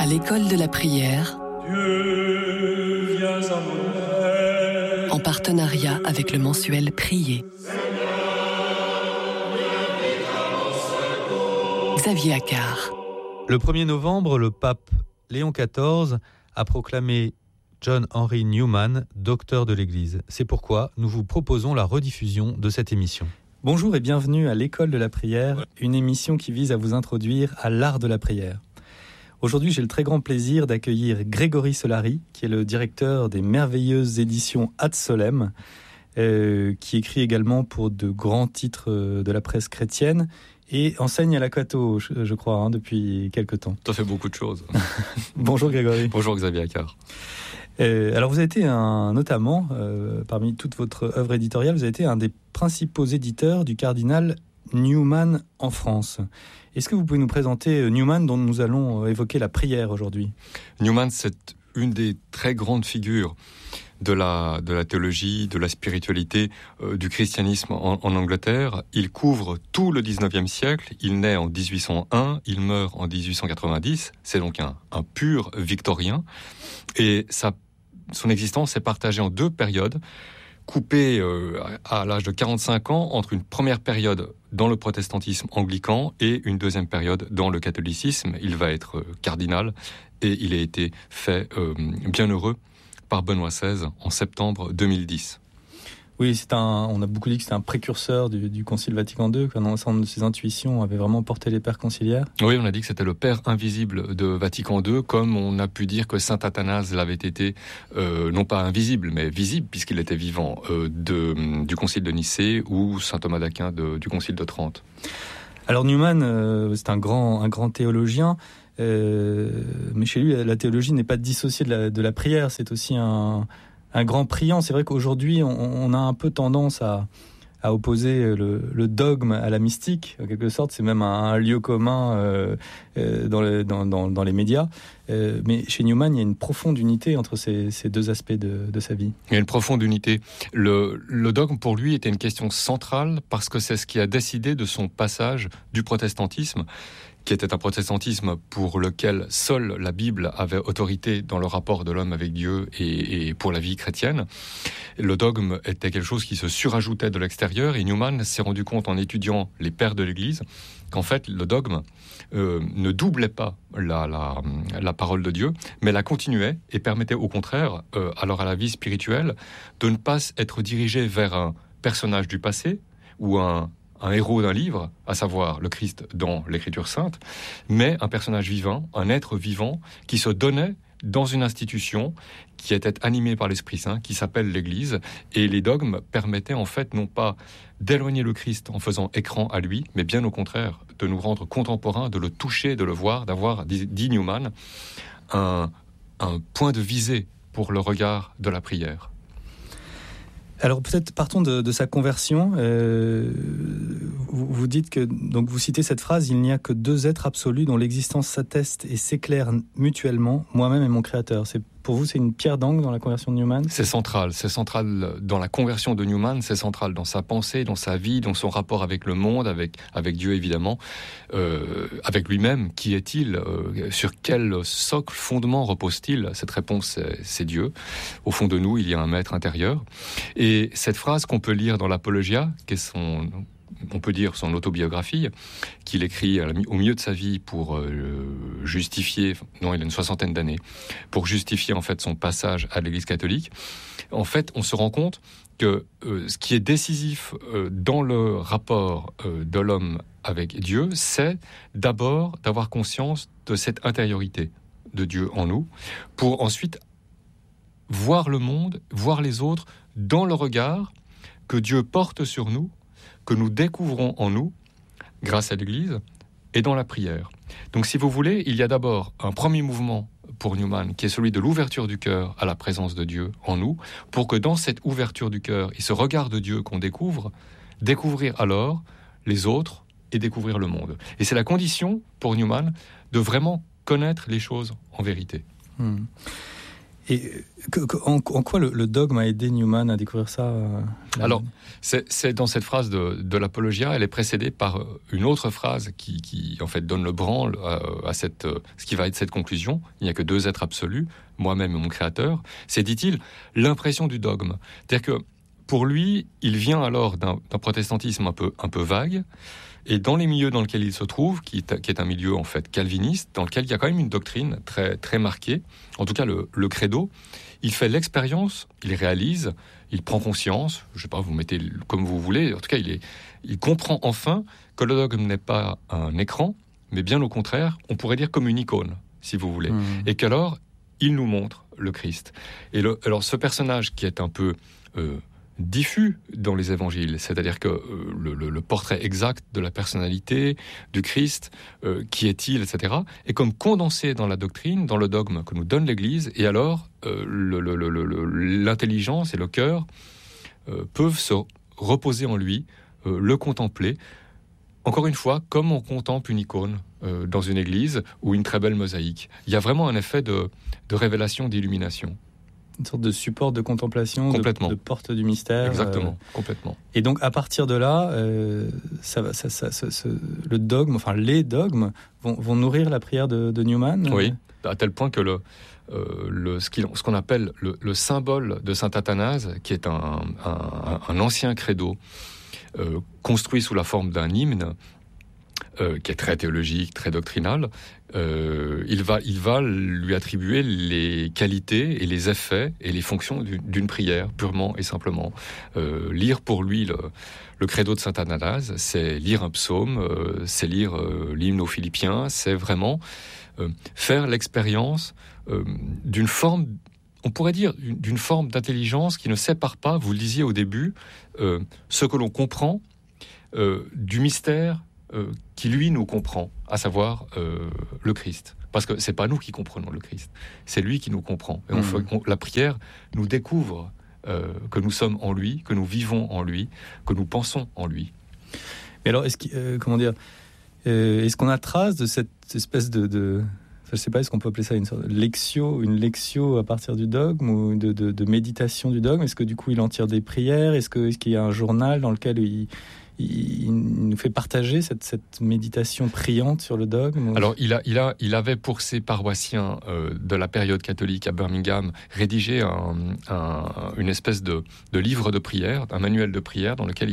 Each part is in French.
l'école de la prière, en partenariat avec le mensuel Prier. Xavier Accard. Le 1er novembre, le pape Léon XIV a proclamé John Henry Newman, docteur de l'Église. C'est pourquoi nous vous proposons la rediffusion de cette émission. Bonjour et bienvenue à l'école de la prière, une émission qui vise à vous introduire à l'art de la prière. Aujourd'hui, j'ai le très grand plaisir d'accueillir Grégory Solari, qui est le directeur des merveilleuses éditions Ad Solem, qui écrit également pour de grands titres de la presse chrétienne et enseigne à la Cato, je crois, depuis quelque temps. Ça fait beaucoup de choses. Bonjour Grégory. Bonjour Xavier Accard. Alors vous avez été notamment, parmi toute votre œuvre éditoriale, vous avez été un des principaux éditeurs du cardinal Newman en France. Est-ce que vous pouvez nous présenter Newman, dont nous allons évoquer la prière aujourd'hui ? Newman, c'est une des très grandes figures de la théologie, de la spiritualité, du christianisme en Angleterre. Il couvre tout le 19e siècle. Il naît en 1801, il meurt en 1890. C'est donc un pur victorien. Et son existence est partagée en deux périodes, coupée à l'âge de 45 ans entre une première période dans le protestantisme anglican et une deuxième période dans le catholicisme. Il va être cardinal et il a été fait bienheureux par Benoît XVI en septembre 2010. Oui, on a beaucoup dit que c'était un précurseur du Concile Vatican II, qu'un ensemble de ses intuitions avait vraiment porté les pères conciliaires. Oui, on a dit que c'était le père invisible de Vatican II, comme on a pu dire que saint Athanase l'avait été, non pas invisible, mais visible, puisqu'il était vivant, du Concile de Nicée ou saint Thomas d'Aquin du Concile de Trente. Alors Newman, c'est un grand théologien, mais chez lui, la théologie n'est pas dissociée de la prière, c'est aussi un grand priant. C'est vrai qu'aujourd'hui, on a un peu tendance à opposer le dogme à la mystique. En quelque sorte, c'est même un lieu commun dans les médias. Mais chez Newman, il y a une profonde unité entre ces deux aspects de sa vie. Il y a une profonde unité. Le dogme, pour lui, était une question centrale parce que c'est ce qui a décidé de son passage du protestantisme, qui était un protestantisme pour lequel seule la Bible avait autorité dans le rapport de l'homme avec Dieu et pour la vie chrétienne. Le dogme était quelque chose qui se surajoutait de l'extérieur, et Newman s'est rendu compte en étudiant les pères de l'Église qu'en fait le dogme ne doublait pas la parole de Dieu, mais la continuait et permettait au contraire alors à la vie spirituelle de ne pas être dirigé vers un personnage du passé ou un héros d'un livre, à savoir le Christ dans l'Écriture sainte, mais un personnage vivant, un être vivant qui se donnait dans une institution qui était animée par l'Esprit Saint, qui s'appelle l'Église. Et les dogmes permettaient en fait non pas d'éloigner le Christ en faisant écran à lui, mais bien au contraire de nous rendre contemporains, de le toucher, de le voir, d'avoir, dit Newman, un point de visée pour le regard de la prière. Alors peut-être partons de sa conversion. Vous dites que, donc vous citez cette phrase: il n'y a que deux êtres absolus dont l'existence s'atteste et s'éclaire mutuellement, moi-même et mon Créateur. Pour vous, c'est une pierre d'angle dans la conversion de Newman ? C'est central dans la conversion de Newman, c'est central dans sa pensée, dans sa vie, dans son rapport avec le monde, avec Dieu évidemment, avec lui-même. Qui est-il ? Sur quel socle, fondement repose-t-il ? Cette réponse, c'est Dieu. Au fond de nous, il y a un maître intérieur. Et cette phrase qu'on peut lire dans l'Apologia, qui est on peut dire son autobiographie, qu'il écrit au milieu de sa vie pour justifier, il a une 60aine d'années, pour justifier en fait son passage à l'Église catholique. En fait, on se rend compte que ce qui est décisif dans le rapport de l'homme avec Dieu, c'est d'abord d'avoir conscience de cette intériorité de Dieu en nous, pour ensuite voir le monde, voir les autres dans le regard que Dieu porte sur nous, que nous découvrons en nous, grâce à l'Église, et dans la prière. Donc si vous voulez, il y a d'abord un premier mouvement pour Newman, qui est celui de l'ouverture du cœur à la présence de Dieu en nous, pour que dans cette ouverture du cœur et ce regard de Dieu qu'on découvrir alors les autres et découvrir le monde. Et c'est la condition pour Newman de vraiment connaître les choses en vérité. Et en quoi le dogme a aidé Newman à découvrir ça Alors, c'est dans cette phrase de l'Apologia, elle est précédée par une autre phrase qui en fait donne le branle à ce qui va être cette conclusion. Il n'y a que deux êtres absolus, moi-même et mon Créateur. C'est, dit-il, l'impression du dogme. C'est-à-dire que pour lui, il vient alors d'un protestantisme un peu vague. Et dans les milieux dans lesquels il se trouve, qui est un milieu en fait calviniste, dans lequel il y a quand même une doctrine très, très marquée, en tout cas le credo, il fait l'expérience, il réalise, il prend conscience, je ne sais pas, vous mettez comme vous voulez, en tout cas il comprend enfin que le dogme n'est pas un écran, mais bien au contraire, on pourrait dire comme une icône, si vous voulez. Et qu'alors, il nous montre le Christ. Et alors ce personnage qui est un peu... diffus dans les évangiles, c'est-à-dire que le portrait exact de la personnalité du Christ, qui est-il, etc., est comme condensé dans la doctrine, dans le dogme que nous donne l'Église, et alors l'intelligence et le cœur peuvent se reposer en lui, le contempler, encore une fois, comme on contemple une icône dans une église ou une très belle mosaïque. Il y a vraiment un effet de révélation, d'illumination. Une sorte de support de contemplation, de porte du mystère. Exactement, complètement. Et donc, à partir de là, le dogme, enfin les dogmes, vont nourrir la prière de Newman. Oui, à tel point que ce qu'on appelle le symbole de saint Athanase, qui est un ancien credo construit sous la forme d'un hymne, qui est très théologique, très doctrinal, il va lui attribuer les qualités et les effets et les fonctions d'une prière, purement et simplement. Lire pour lui le credo de saint Athanase, c'est lire un psaume, c'est lire l'hymne aux Philippiens, c'est vraiment faire l'expérience d'une forme, on pourrait dire, d'une forme d'intelligence qui ne sépare pas, vous le disiez au début, ce que l'on comprend du mystère qui lui nous comprend, à savoir le Christ. Parce que c'est pas nous qui comprenons le Christ, c'est lui qui nous comprend. Et la prière nous découvre que nous sommes en lui, que nous vivons en lui, que nous pensons en lui. Mais alors, est-ce qu'on a trace de cette espèce de je sais pas, est-ce qu'on peut appeler ça une sorte de lectio à partir du dogme ou de méditation du dogme? Est-ce que du coup il en tire des prières? Est-ce qu'il y a un journal dans lequel il nous fait partager cette méditation priante sur le dogme? Alors, il avait pour ses paroissiens de la période catholique à Birmingham rédigé une espèce de livre de prière, un manuel de prière dans lequel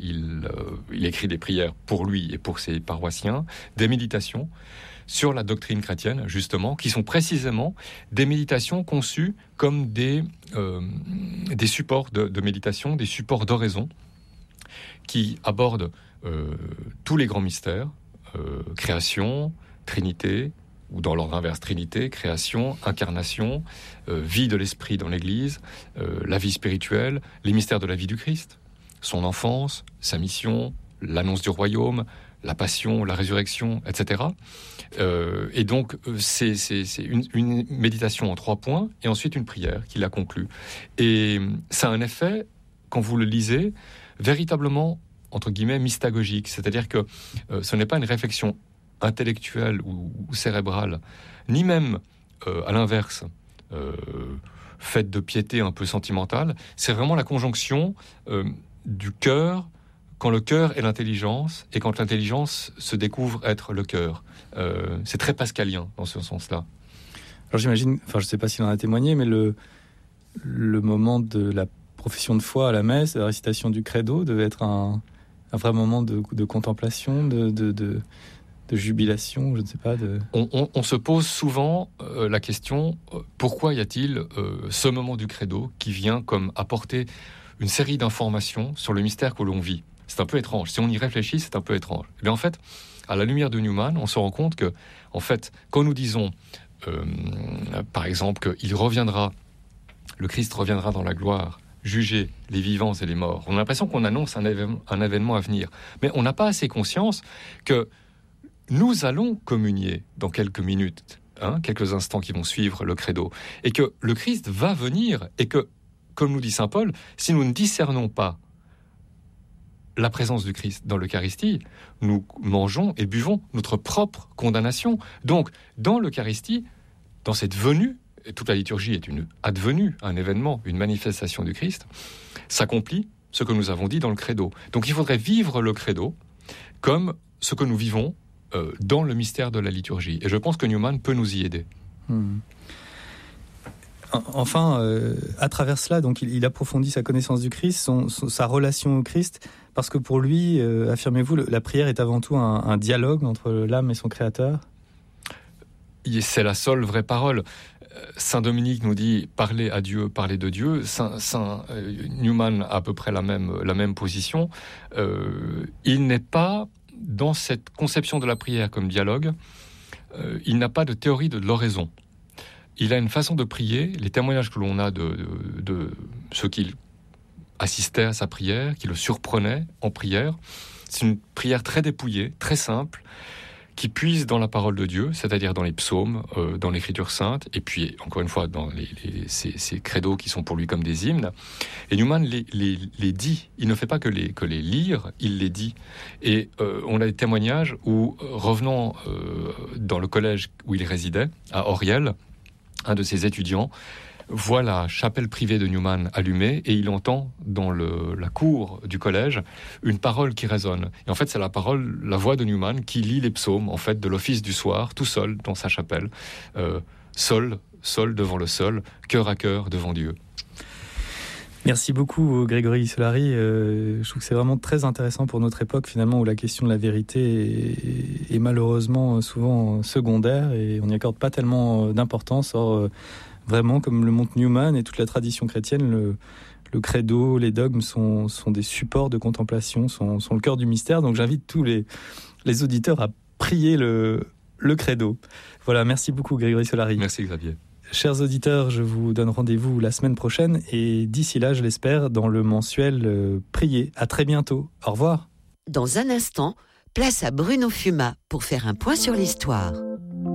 il écrit des prières pour lui et pour ses paroissiens, des méditations sur la doctrine chrétienne, justement, qui sont précisément des méditations conçues comme des supports de méditation, des supports d'oraison, qui abordent tous les grands mystères, création, Trinité, ou dans l'ordre inverse, Trinité, création, incarnation, vie de l'esprit dans l'Église, la vie spirituelle, les mystères de la vie du Christ, son enfance, sa mission, l'annonce du royaume, la passion, la résurrection, etc. Et donc, c'est une méditation en 3 points, et ensuite une prière qui la conclut. Et ça a un effet, quand vous le lisez, véritablement, entre guillemets, mystagogique. C'est-à-dire que ce n'est pas une réflexion intellectuelle ou cérébrale, ni même, à l'inverse, faite de piété un peu sentimentale. C'est vraiment la conjonction du cœur, quand le cœur est l'intelligence, et quand l'intelligence se découvre être le cœur. C'est très pascalien dans ce sens-là. Alors j'imagine, je ne sais pas s'il en a témoigné, mais le moment de la profession de foi à la messe, la récitation du credo, devait être un vrai moment de contemplation, de jubilation, je ne sais pas. On se pose souvent la question, pourquoi y a-t-il ce moment du credo qui vient comme apporter une série d'informations sur le mystère que l'on vit? C'est un peu étrange. Si on y réfléchit, c'est un peu étrange. Mais en fait, à la lumière de Newman, on se rend compte que, en fait, quand nous disons, par exemple, qu'il reviendra, le Christ reviendra dans la gloire, juger les vivants et les morts, on a l'impression qu'on annonce un événement à venir. Mais on n'a pas assez conscience que nous allons communier dans quelques minutes, quelques instants qui vont suivre le credo, et que le Christ va venir, et que, comme nous dit saint Paul, si nous ne discernons pas la présence du Christ dans l'Eucharistie, nous mangeons et buvons notre propre condamnation. Donc, dans l'Eucharistie, dans cette venue toute la liturgie est une advenue, un événement, une manifestation du Christ, s'accomplit ce que nous avons dit dans le credo. Donc il faudrait vivre le credo comme ce que nous vivons dans le mystère de la liturgie. Et je pense que Newman peut nous y aider. Enfin, à travers cela, donc, il approfondit sa connaissance du Christ, sa relation au Christ, parce que pour lui, affirmez-vous, la prière est avant tout un dialogue entre l'âme et son Créateur. C'est la seule vraie parole. Saint Dominique nous dit « parler à Dieu, parler de Dieu ». Saint Newman a à peu près la même position. Il n'est pas, dans cette conception de la prière comme dialogue, il n'a pas de théorie de l'oraison. Il a une façon de prier. Les témoignages que l'on a de ceux qui assistaient à sa prière, qui le surprenaient en prière, c'est une prière très dépouillée, très simple, qui puise dans la parole de Dieu, c'est-à-dire dans les psaumes, dans l'écriture sainte, et puis, encore une fois, dans ces credos qui sont pour lui comme des hymnes. Et Newman les dit. Il ne fait pas que les lire, il les dit. Et on a des témoignages où, revenant dans le collège où il résidait, à Oriel, un de ses étudiants voit la chapelle privée de Newman allumée et il entend dans la cour du collège une parole qui résonne. Et en fait, c'est la voix de Newman qui lit les psaumes en fait de l'office du soir, tout seul dans sa chapelle, seul devant le sol, cœur à cœur devant Dieu. Merci beaucoup Grégory Solari. Je trouve que c'est vraiment très intéressant pour notre époque finalement où la question de la vérité est malheureusement souvent secondaire et on n'y accorde pas tellement d'importance. Or, vraiment, comme le montre Newman et toute la tradition chrétienne, le credo, les dogmes sont des supports de contemplation, sont le cœur du mystère. Donc j'invite tous les auditeurs à prier le credo. Voilà, merci beaucoup Grégory Solari. Merci Xavier. Chers auditeurs, je vous donne rendez-vous la semaine prochaine et d'ici là, je l'espère, dans le mensuel Prier. À très bientôt. Au revoir. Dans un instant, place à Bruno Fuma pour faire un point sur l'histoire.